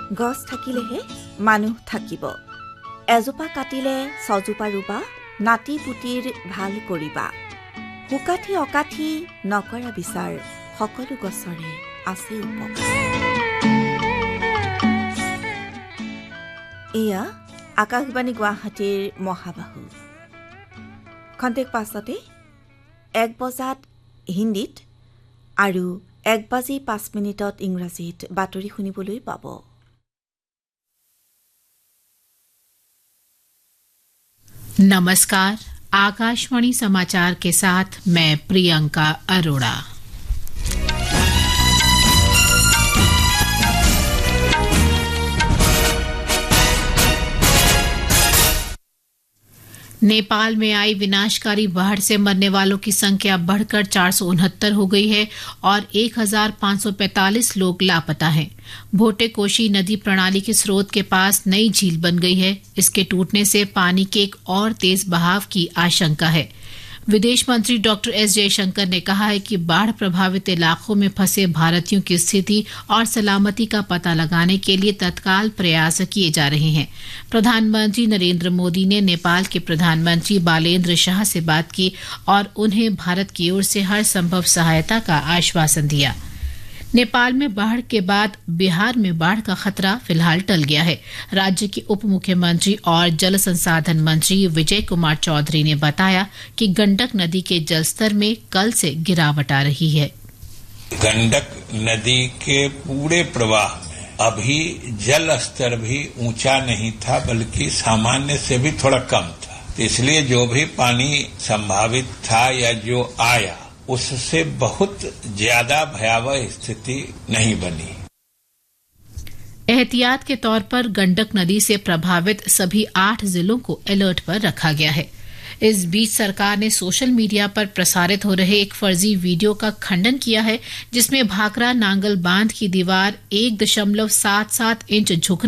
গছ থাকিলেহে মানুহ থাকিব। এজোপা কাটিলে ছজোপা ৰুবা, নাতি পুতিৰ ভাল কৰিবা। হুকাঠি অকাঠি নকৰা বিচাৰ, সকলো গছৰে আছে উপকাৰ। এয়া আকাশবাণী গুৱাহাটীৰ মহাবাহু। খন্তেক পাছতে 1 বজাত হিন্দীত আৰু 1:05 ইংৰাজীত বাতৰি শুনিবলৈ পাব। नमस्कार, आकाशवाणी समाचार के साथ मैं प्रियंका अरोड़ा। नेपाल में आई विनाशकारी बाढ़ से मरने वालों की संख्या बढ़कर 469 हो गई है और 1545 लोग लापता हैं। भोटे कोशी नदी प्रणाली के स्रोत के पास नई झील बन गई है। इसके टूटने से पानी के एक और तेज बहाव की आशंका है। विदेश मंत्री डॉक्टर एस जयशंकर ने कहा है कि बाढ़ प्रभावित इलाकों में फंसे भारतीयों की स्थिति और सलामती का पता लगाने के लिए तत्काल प्रयास किए जा रहे हैं। प्रधानमंत्री नरेंद्र मोदी ने नेपाल के प्रधानमंत्री बालेन्द्र शाह से बात की और उन्हें भारत की ओर से हर संभव सहायता का आश्वासन दिया। नेपाल में बाढ़ के बाद बिहार में बाढ़ का खतरा फिलहाल टल गया है। राज्य के उप मुख्यमंत्री और जल संसाधन मंत्री विजय कुमार चौधरी ने बताया कि गंडक नदी के जलस्तर में कल से गिरावट आ रही है। गंडक नदी के पूरे प्रवाह में अभी जल स्तर भी ऊंचा नहीं था, बल्कि सामान्य से भी थोड़ा कम था। इसलिए जो भी पानी संभावित था या जो आया उससे बहुत ज्यादा भयावह स्थिति नहीं बनी। एहतियात के तौर पर गंडक नदी से प्रभावित सभी 8 जिलों को अलर्ट पर रखा गया है। इस बीच सरकार ने सोशल मीडिया पर प्रसारित हो रहे एक फर्जी वीडियो का खंडन किया है, जिसमें भाखरा नांगल बांध की दीवार 1.77 इंच झुकने